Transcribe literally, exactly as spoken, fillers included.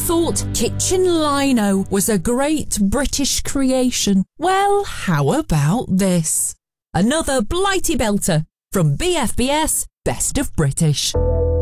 thought kitchen lino was a great British creation? Well, how about this? Another Blighty Belter from B F B S Best of British.